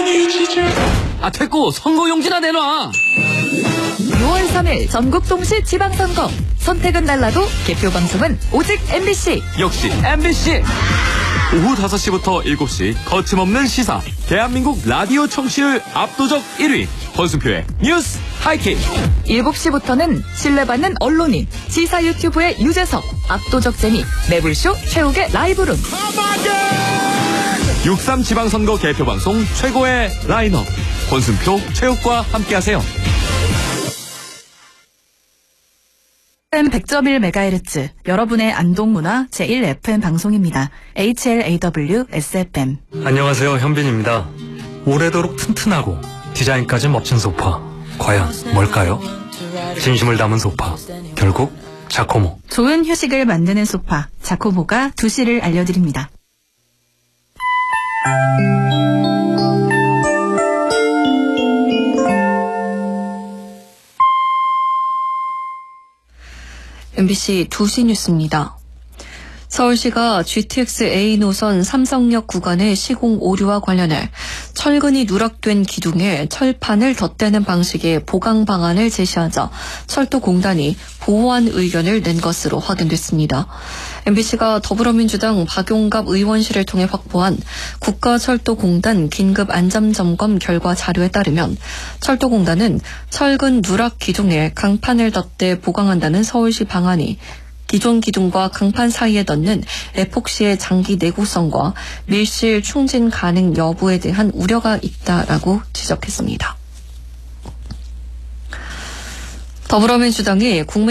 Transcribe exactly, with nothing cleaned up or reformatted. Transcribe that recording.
아, 됐고 선거용지나 내놔. 유월 삼일 전국 동시 지방선거. 선택은 달라도 개표 방송은 오직 엠비씨. 역시 엠비씨. 오후 다섯 시부터 일곱 시 거침없는 시사. 대한민국 라디오 청취율 압도적 일 위. 권순표의 뉴스 하이킥. 일곱 시부터는 신뢰받는 언론인 지사 유튜브의 유재석. 압도적 재미 매불쇼 최욱의 라이브룸. 육삼 지방선거 개표방송 최고의 라인업. 권순표, 최욱과 함께하세요. 에프엠 백 점 일 메가헤르츠 여러분의 안동문화 제일 에프엠 방송입니다. 에이치엘에이더블유 에스에프엠. 안녕하세요, 현빈입니다. 오래도록 튼튼하고 디자인까지 멋진 소파. 과연 뭘까요? 진심을 담은 소파. 결국 자코모. 좋은 휴식을 만드는 소파 자코모가 두 시를 알려드립니다. 엠비씨 두 시 뉴스입니다. 서울시가 지티엑스 에이 노선 삼성역 구간의 시공 오류와 관련해 철근이 누락된 기둥에 철판을 덧대는 방식의 보강 방안을 제시하자 철도공단이 보완 의견을 낸 것으로 확인됐습니다. 엠비씨가 더불어민주당 박용갑 의원실을 통해 확보한 국가철도공단 긴급 안전점검 결과 자료에 따르면 철도공단은 철근 누락 기둥에 강판을 덧대 보강한다는 서울시 방안이 기존 기둥과 강판 사이에 덧는 에폭시의 장기 내구성과 밀실 충진 가능 여부에 대한 우려가 있다라고 지적했습니다. 더불어민주당이 국민